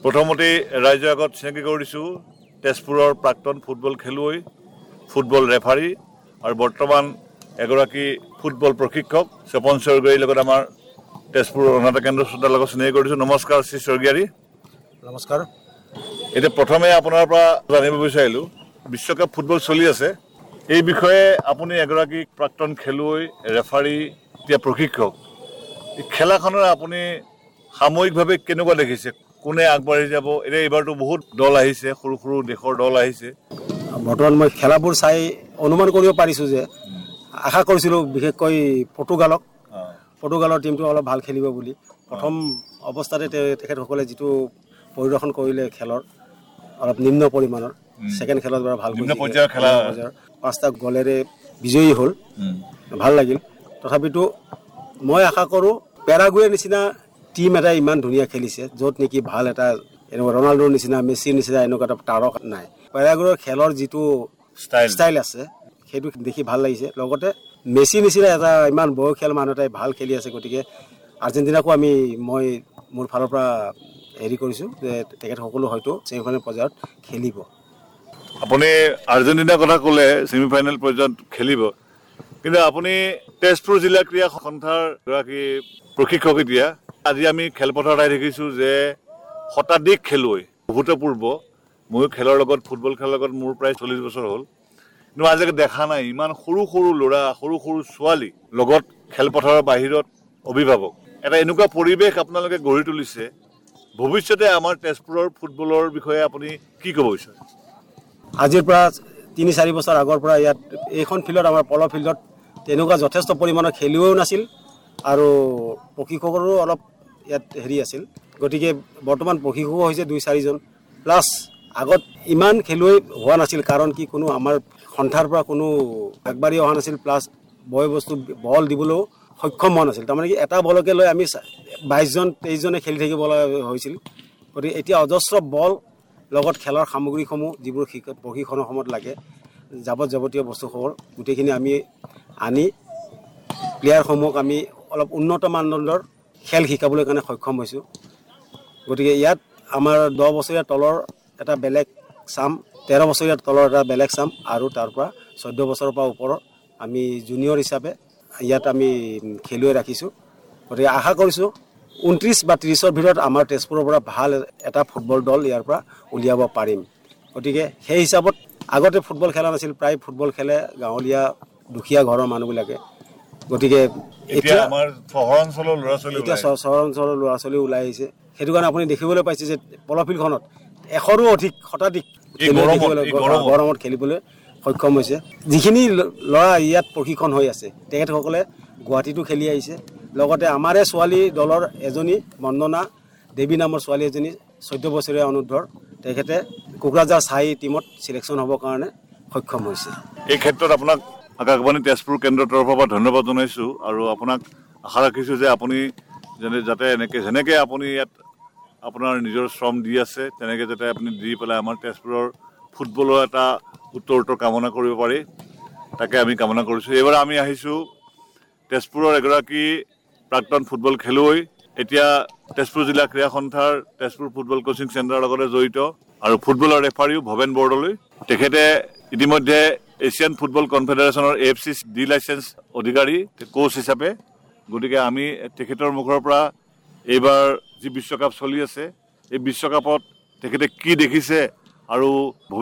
প্ৰথমতে ৰাইজৰ আগত চিনাকি কৰি দিছোঁ তেজপুৰৰ প্ৰাক্তন ফুটবল খেলুৱৈ, ফুটবল ৰেফাৰী আৰু বৰ্তমান এগৰাকী ফুটবল প্ৰশিক্ষক স্বপন স্বৰ্গীয়াৰীৰ লগত আমাৰ তেজপুৰ অনাথ কেন্দ্ৰ শ্ৰোতাৰ লগত চিনাকি কৰি দিছোঁ। নমস্কাৰ শ্ৰী স্বৰ্গীয়াৰী। নমস্কাৰ। এতিয়া প্ৰথমে আপোনাৰ পৰা জানিব বিচাৰিলোঁ, বিশ্বকাপ ফুটবল চলি আছে, এই বিষয়ে আপুনি এগৰাকী প্ৰাক্তন খেলুৱৈ, ৰেফাৰী, এতিয়া প্ৰশিক্ষক, এই খেলাখনৰ আপুনি সাময়িকভাৱে কেনেকুৱা দেখিছে? কোনে আগবাঢ়ি যাব? এতিয়া এইবাৰতো বহুত দল আহিছে, সৰু সৰু দেশৰ দল আহিছে। বৰ্তমান মই খেলাবোৰ চাই অনুমান কৰিব পাৰিছোঁ যে আশা কৰিছিলোঁ বিশেষকৈ পৰ্তুগালৰ টীমটো অলপ ভাল খেলিব বুলি। প্ৰথম অৱস্থাতে তেখেতসকলে যিটো পৰিদৰ্শন কৰিলে খেলৰ অলপ নিম্ন পৰিমাণৰ, ছেকেণ্ড খেলত বাৰু ভাল পৰ্যায়ৰ খেলা 5টা গলেৰে বিজয়ী হ'ল, ভাল লাগিল। তথাপিতো মই আশা কৰোঁ পেৰাগুৱেৰ নিচিনা টীম এটা ইমান ধুনীয়া খেলিছে, য'ত নেকি ভাল এটা এনেকুৱা ৰনাল্ডোৰ নিচিনা, মেছিৰ নিচিনা এনেকুৱা এটা তাৰকা নাই। পেৰাগুৱেৰ খেলৰ যিটো ষ্টাইল আছে সেইটো দেখি ভাল লাগিছে। লগতে মেছিৰ নিচিনা এটা ইমান বয়সীয়াল মানুহ এটাই ভাল খেলি আছে। গতিকে আৰ্জেণ্টিনাকো মই মোৰ ফালৰ পৰা হেৰি কৰিছোঁ যে তেখেতসকলো হয়তো ছেমিফাইনেল পৰ্যায়ত খেলিব। আপুনি আৰ্জেণ্টিনাৰ কথা ক'লে, ছেমিফাইনেল পৰ্যায়ত খেলিব, কিন্তু আপুনি তেজপুৰ জিলা ক্ৰীড়া সন্থাৰ এগৰাকী প্ৰশিক্ষক। এতিয়া আজি আমি খেলপথাৰত আহি দেখিছোঁ যে শতাধিক খেলুৱৈ, ভূতপূৰ্ব, ময়ো খেলৰ লগত, ফুটবল খেলৰ লগত মোৰ প্ৰায় 40 বছৰ হ'ল, কিন্তু আজিলৈকে দেখা নাই ইমান সৰু সৰু ল'ৰা, সৰু সৰু ছোৱালী লগত খেলপথাৰৰ বাহিৰত অভিভাৱক। এটা এনেকুৱা পৰিৱেশ আপোনালোকে গঢ়ি তুলিছে। ভৱিষ্যতে আমাৰ তেজপুৰৰ ফুটবলৰ বিষয়ে আপুনি কি ক'ব বিচাৰে? আজিৰ পৰা 3-4 বছৰ আগৰ পৰা ইয়াত এইখন ফিল্ডত, আমাৰ পল ফিল্ডত তেনেকুৱা যথেষ্ট পৰিমাণৰ খেলুৱৈও নাছিল আৰু প্ৰশিক্ষকৰো অলপ ইয়াত হেৰি আছিল। গতিকে বৰ্তমান প্ৰশিক্ষকো হৈছে 2-4জন, প্লাছ আগত ইমান খেলুৱৈ হোৱা নাছিল। কাৰণ কি, কোনো আমাৰ সন্থাৰ পৰা কোনো আগবাঢ়ি অহা নাছিল, প্লাছ বস্তু বল দিবলৈও সক্ষম হোৱা নাছিল। তাৰমানে কি, এটা বলকে লৈ আমি 22-23জনে খেলি থাকিব হৈছিল। গতিকে এতিয়া অজস্ৰ বল লগত খেলৰ সামগ্ৰীসমূহ, যিবোৰ প্ৰশিক্ষণৰ সময়ত লাগে, যাৱতীয় বস্তুসমূহ গোটেইখিনি আমি আনি প্লেয়াৰসমূহক আমি অলপ উন্নত মানদণ্ডৰ খেল শিকাবলৈ কাৰণে সক্ষম হৈছোঁ। গতিকে ইয়াত আমাৰ 10 বছৰীয়া তলৰ এটা বেলেগ চাম, 13 বছৰীয়া তলৰ এটা বেলেগ চাম, আৰু তাৰ পৰা 14 বছৰৰ পৰা ওপৰৰ আমি জুনিয়ৰ হিচাপে ইয়াত আমি খেলুৱৈ ৰাখিছোঁ। গতিকে আশা কৰিছোঁ 29 বা 30ৰ ভিতৰত আমাৰ তেজপুৰৰ পৰা ভাল এটা ফুটবল দল ইয়াৰ পৰা উলিয়াব পাৰিম। গতিকে সেই হিচাপত আগতে ফুটবল খেলা নাছিল, প্ৰায় ফুটবল খেলে গাঁৱলীয়া দুখীয়া ঘৰৰ মানুহবিলাকে। গতিকে এতিয়া আমাৰ চহৰ অঞ্চলৰ ল'ৰা ছোৱালী ওলাই আহিছে। সেইটো কাৰণে আপুনি দেখিবলৈ পাইছে যে পলফিল্ডখনত 100ৰো অধিক শতাধিক গৰমত খেলিবলৈ সক্ষম হৈছে। যিখিনি ল'ৰা ইয়াত প্ৰশিক্ষণ হৈ আছে, তেখেতসকলে গুৱাহাটীতো খেলি আহিছে। লগতে আমাৰে ছোৱালী দলৰ এজনী বন্দনা দেৱী নামৰ ছোৱালী এজনী 14 বছৰীয়া অনুৰ্ধৰ, তেখেতে কোকৰাঝাৰ চাই টীমত চিলেকশ্যন হ'বৰ কাৰণে সক্ষম হৈছে। এই ক্ষেত্ৰত আপোনাক আকাশবাণী তেজপুৰ কেন্দ্ৰৰ তৰফৰ পৰা ধন্যবাদ জনাইছোঁ, আৰু আপোনাক আশা ৰাখিছোঁ যে আপুনি যাতে যেনেকৈ আপুনি ইয়াত আপোনাৰ নিজৰ শ্ৰম দি আছে, তেনেকৈ যাতে আপুনি দি পেলাই আমাৰ তেজপুৰৰ ফুটবলৰ এটা উত্তৰ কামনা কৰিব পাৰি, তাকে আমি কামনা কৰিছোঁ। এইবাৰ আমি আহিছোঁ তেজপুৰৰ এগৰাকী প্ৰাক্তন ফুটবল খেলুৱৈ, এতিয়া তেজপুৰ জিলা ক্ৰীড়া সন্থাৰ তেজপুৰ ফুটবল কোচিং চেণ্টাৰৰ লগতে জড়িত, আৰু ফুটবলৰ ৰেফাৰীও ভৱেন বৰদলৈ। তেখেতে ইতিমধ্যে Asian football কনফেডাৰেশ্যনৰ AFC D licence অধিকাৰী, কোচ হিচাপে। গতিকে আমি তেখেতৰ মুখৰ পৰা এইবাৰ যি বিশ্বকাপ চলি আছে, এই বিশ্বকাপত তেখেতে কি দেখিছে আৰু